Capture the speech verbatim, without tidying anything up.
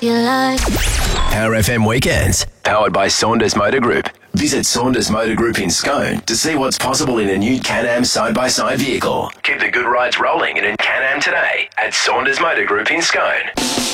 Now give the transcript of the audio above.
you like. Power F M Weekends, powered by Saunders Motor Group. Visit Saunders Motor Group in Scone to see what's possible in a new Can-Am side-by-side vehicle. Keep the good rides rolling in a Can-Am today at Saunders Motor Group in Scone.